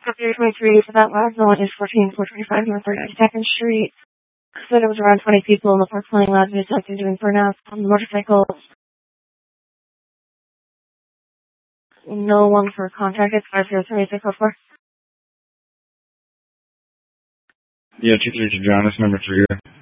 Copy 23 for that last zone is 14425 North 32nd Street. Said it was around 20 people in the park playing loud music and doing burnouts on the motorcycles. No one for contact. It's 503-604. Yeah, 232 John, it's number 3 here.